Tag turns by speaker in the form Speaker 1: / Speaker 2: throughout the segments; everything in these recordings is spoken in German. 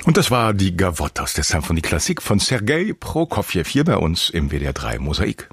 Speaker 1: Und das war die Gavotte aus der Symphonie Klassik von Sergei Prokofjew hier bei uns im WDR 3 Mosaik.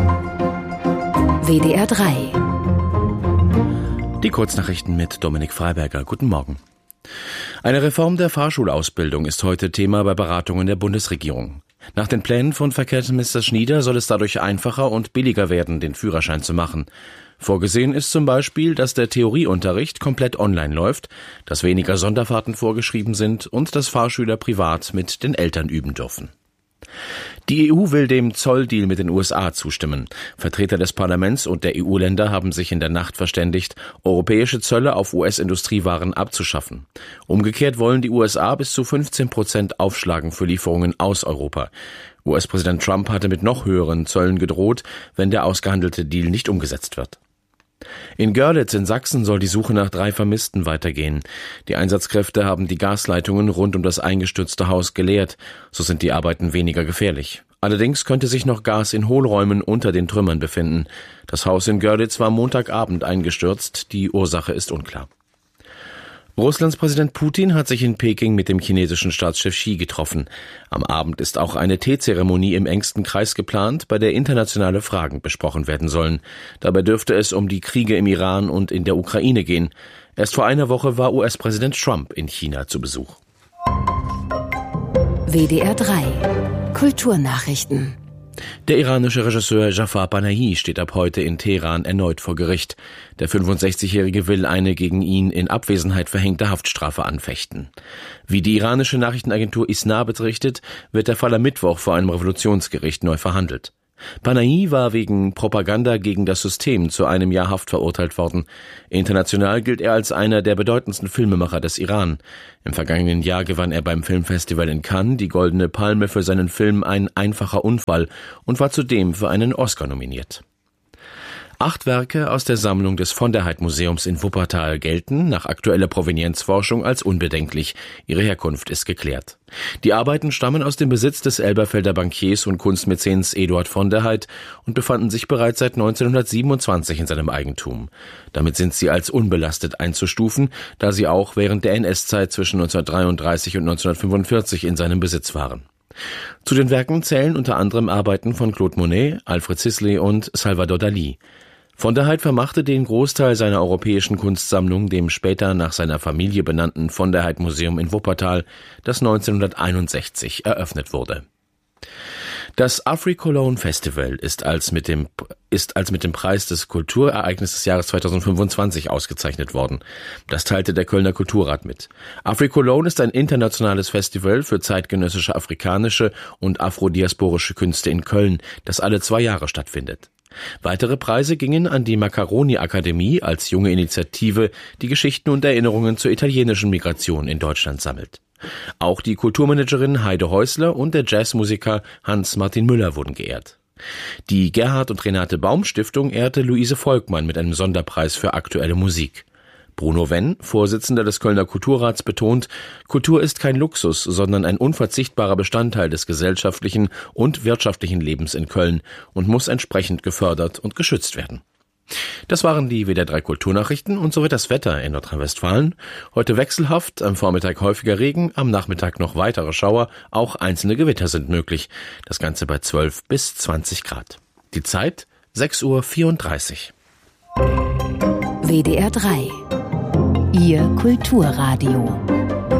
Speaker 2: WDR 3.
Speaker 3: Die Kurznachrichten mit Dominik Freiberger. Guten Morgen. Eine Reform der Fahrschulausbildung ist heute Thema bei Beratungen der Bundesregierung. Nach den Plänen von Verkehrsminister Schnieder soll es dadurch einfacher und billiger werden, den Führerschein zu machen. Vorgesehen ist zum Beispiel, dass der Theorieunterricht komplett online läuft, dass weniger Sonderfahrten vorgeschrieben sind und dass Fahrschüler privat mit den Eltern üben dürfen. Die EU will dem Zolldeal mit den USA zustimmen. Vertreter des Parlaments und der EU-Länder haben sich in der Nacht verständigt, europäische Zölle auf US-Industriewaren abzuschaffen. Umgekehrt wollen die USA bis zu 15% aufschlagen für Lieferungen aus Europa. US-Präsident Trump hatte mit noch höheren Zöllen gedroht, wenn der ausgehandelte Deal nicht umgesetzt wird. In Görlitz in Sachsen soll die Suche nach 3 Vermissten weitergehen. Die Einsatzkräfte haben die Gasleitungen rund um das eingestürzte Haus geleert. So sind die Arbeiten weniger gefährlich. Allerdings könnte sich noch Gas in Hohlräumen unter den Trümmern befinden. Das Haus in Görlitz war Montagabend eingestürzt. Die Ursache ist unklar. Russlands Präsident Putin hat sich in Peking mit dem chinesischen Staatschef Xi getroffen. Am Abend ist auch eine Teezeremonie im engsten Kreis geplant, bei der internationale Fragen besprochen werden sollen. Dabei dürfte es um die Kriege im Iran und in der Ukraine gehen. Erst vor einer Woche war US-Präsident Trump in China zu Besuch.
Speaker 2: WDR 3. Kulturnachrichten.
Speaker 3: Der iranische Regisseur Jafar Panahi steht ab heute in Teheran erneut vor Gericht. Der 65-Jährige will eine gegen ihn in Abwesenheit verhängte Haftstrafe anfechten. Wie die iranische Nachrichtenagentur ISNA berichtet, wird der Fall am Mittwoch vor einem Revolutionsgericht neu verhandelt. Panahi war wegen Propaganda gegen das System zu einem Jahr Haft verurteilt worden. International gilt er als einer der bedeutendsten Filmemacher des Iran. Im vergangenen Jahr gewann er beim Filmfestival in Cannes die Goldene Palme für seinen Film Ein einfacher Unfall und war zudem für einen Oscar nominiert. 8 Werke aus der Sammlung des Von der Heydt Museums in Wuppertal gelten nach aktueller Provenienzforschung als unbedenklich. Ihre Herkunft ist geklärt. Die Arbeiten stammen aus dem Besitz des Elberfelder Bankiers und Kunstmäzens Eduard von der Heydt und befanden sich bereits seit 1927 in seinem Eigentum. Damit sind sie als unbelastet einzustufen, da sie auch während der NS-Zeit zwischen 1933 und 1945 in seinem Besitz waren. Zu den Werken zählen unter anderem Arbeiten von Claude Monet, Alfred Sisley und Salvador Dalí. Von der Heydt vermachte den Großteil seiner europäischen Kunstsammlung dem später nach seiner Familie benannten Von der Heydt Museum in Wuppertal, das 1961 eröffnet wurde. Das Afri-Cologne Festival ist als mit dem Preis des Kulturereignisses des Jahres 2025 ausgezeichnet worden. Das teilte der Kölner Kulturrat mit. Afri-Cologne ist ein internationales Festival für zeitgenössische afrikanische und afrodiasporische Künste in Köln, das alle 2 Jahre stattfindet. Weitere Preise gingen an die Macaroni-Akademie als junge Initiative, die Geschichten und Erinnerungen zur italienischen Migration in Deutschland sammelt. Auch die Kulturmanagerin Heide Häusler und der Jazzmusiker Hans-Martin Müller wurden geehrt. Die Gerhard und Renate Baum Stiftung ehrte Luise Volkmann mit einem Sonderpreis für aktuelle Musik. Bruno Wenn, Vorsitzender des Kölner Kulturrats, betont, Kultur ist kein Luxus, sondern ein unverzichtbarer Bestandteil des gesellschaftlichen und wirtschaftlichen Lebens in Köln und muss entsprechend gefördert und geschützt werden. Das waren die WDR 3 Kulturnachrichten und so wird das Wetter in Nordrhein-Westfalen. Heute wechselhaft, am Vormittag häufiger Regen, am Nachmittag noch weitere Schauer, auch einzelne Gewitter sind möglich. Das Ganze bei 12 bis 20 Grad. Die Zeit 6:34 Uhr.
Speaker 2: WDR 3. Ihr Kulturradio.